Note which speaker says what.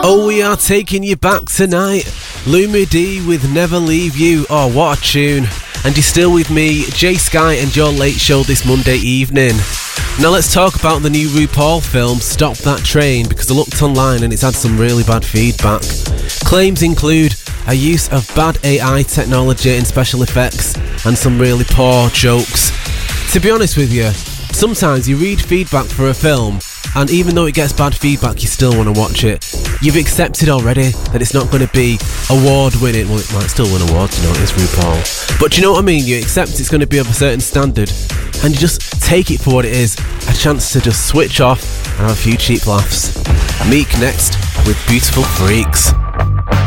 Speaker 1: Oh, we are taking you back tonight. Lumi D with Never Leave You. Oh, what a tune. And you're still with me, Jay Sky, and your late show this Monday evening. Now let's talk about the new RuPaul film, Stop That Train, because I looked online and it's had some really bad feedback. Claims include a use of bad AI technology in special effects and some really poor jokes. To be honest with you, sometimes you read feedback for a film and even though it gets bad feedback, you still want to watch it. You've accepted already that it's not going to be award-winning. Well, it might still win awards, you know, it's RuPaul. But do you know what I mean? You accept it's going to be of a certain standard and you just take it for what it is. A chance to just switch off and have a few cheap laughs. Meek next with Beautiful Freaks.